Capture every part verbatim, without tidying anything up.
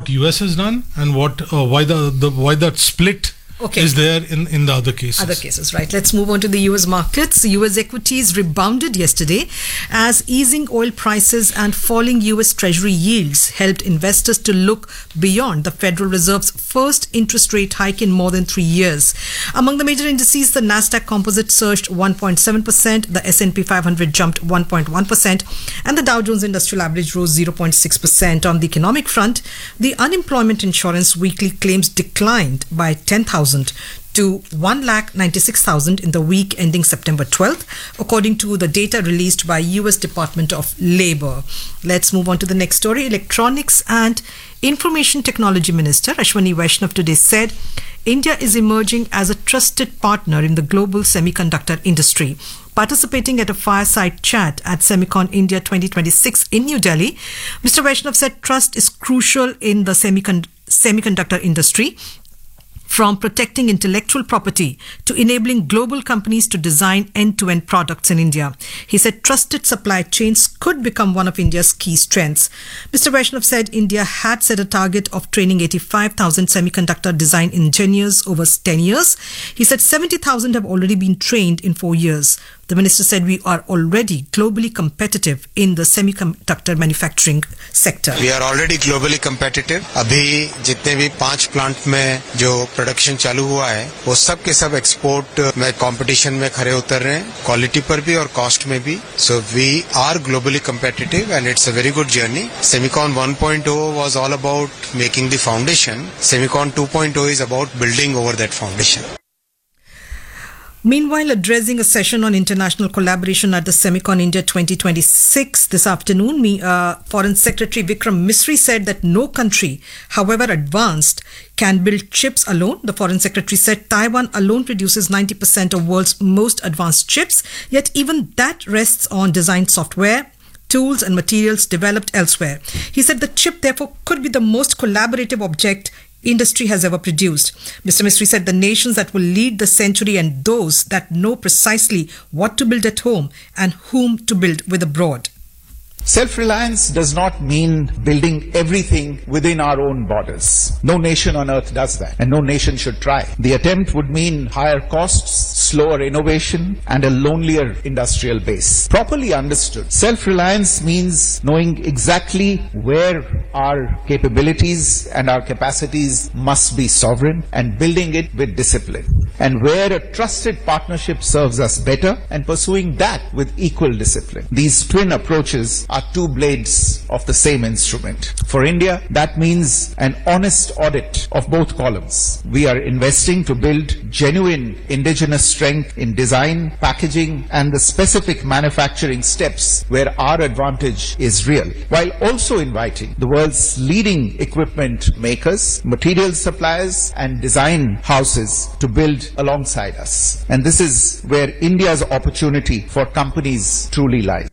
what U S has done and what uh, why the, the why that split Okay. is there in, in the other cases. Other cases, right. Let's move on to the U S markets. U S equities rebounded yesterday as easing oil prices and falling U S Treasury yields helped investors to look beyond the Federal Reserve's first interest rate hike in more than three years. Among the major indices, the Nasdaq Composite surged one point seven percent, the S and P five hundred jumped one point one percent, and the Dow Jones Industrial Average rose zero point six percent. On the economic front, the unemployment insurance weekly claims declined by ten thousand to one lakh ninety-six thousand in the week ending September twelfth, according to the data released by U S Department of Labor. Let's move on to the next story. Electronics and Information Technology Minister Ashwani Vaishnaw today said India is emerging as a trusted partner in the global semiconductor industry. Participating at a fireside chat at Semicon India twenty twenty-six in New Delhi, Mister Vaishnaw said trust is crucial in the semicon- semiconductor industry, from protecting intellectual property to enabling global companies to design end-to-end products in India. He said trusted supply chains could become one of India's key strengths. Mister Vaishnaw said India had set a target of training eighty-five thousand semiconductor design engineers over ten years. He said seventy thousand have already been trained in four years. The minister said we are already globally competitive in the semiconductor manufacturing sector. We are already globally competitive. अभी जितने भी पांच plant में जो production चालू हुआ है, वो सब के सब एक्सपोर्ट में कंपटीशन में खड़े उतर रहे हैं, क्वालिटी पर भी और कॉस्ट में भी. So we are globally competitive and it's a very good journey. Semicon one point oh was all about making the foundation. Semicon two point oh is about building over that foundation. Meanwhile, addressing a session on international collaboration at the Semicon India twenty twenty-six this afternoon, me, uh, Foreign Secretary Vikram Misri said that no country, however advanced, can build chips alone. The Foreign Secretary said Taiwan alone produces ninety percent of world's most advanced chips, yet even that rests on designed software, tools and materials developed elsewhere. He said the chip therefore could be the most collaborative object industry has ever produced. Mister Misri said the nations that will lead the century and those that know precisely what to build at home and whom to build with abroad. Self-reliance does not mean building everything within our own borders. No nation on earth does that, and no nation should try. The attempt would mean higher costs, slower innovation, and a lonelier industrial base. Properly understood, self-reliance means knowing exactly where our capabilities and our capacities must be sovereign and building it with discipline, and where a trusted partnership serves us better and pursuing that with equal discipline. These twin approaches are two blades of the same instrument. For India, that means an honest audit of both columns. We are investing to build genuine indigenous strength in design, packaging, and the specific manufacturing steps where our advantage is real, while also inviting the world's leading equipment makers, material suppliers, and design houses to build alongside us. And this is where India's opportunity for companies truly lies.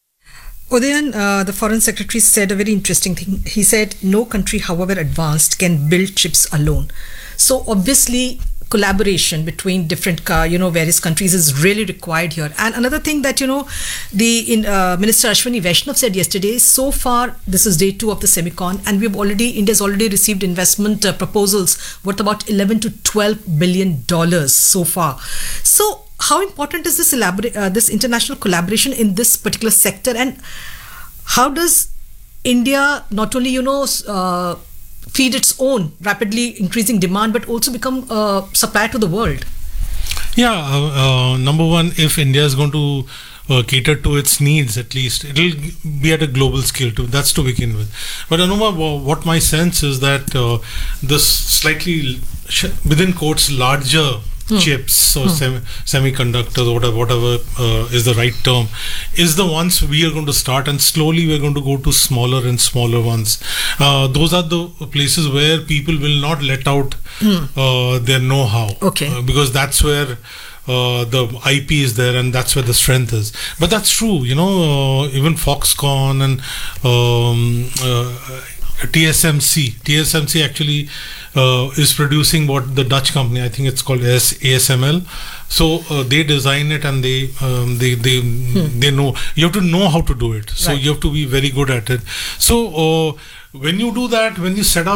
Udayan, uh, the Foreign Secretary said a very interesting thing. He said no country, however advanced, can build chips alone. So obviously collaboration between different, uh, you know, various countries is really required here. And another thing that, you know, the in, uh, Minister Ashwani Vaishnaw said yesterday, so far, this is day two of the Semicon, and we've already, India's already received investment uh, proposals worth about eleven to twelve billion dollars so far. So how important is this elabora- uh, this international collaboration in this particular sector, and how does India not only, you know, uh, feed its own rapidly increasing demand, but also become a supplier to the world? Yeah, uh, uh, number one, if India is going to uh, cater to its needs, at least it'll be at a global scale too. That's to begin with. But Anuma, what my sense is that uh, this slightly within quotes larger Hmm. chips or hmm. sem- semiconductors or whatever, whatever uh, is the right term, is the ones we are going to start, and slowly we're going to go to smaller and smaller ones. Uh, those are the places where people will not let out hmm. uh, their know-how, okay. uh, because that's where Uh, the I P is there, and that's where the strength is. But that's true, you know, uh, even Foxconn and um, uh, T S M C. T S M C actually uh, is producing what the Dutch company, I think it's called A S M L. So uh, they design it, and they um, they they hmm. they know. You have to know how to do it. So right. you have to be very good at it. So uh, when you do that, when you set up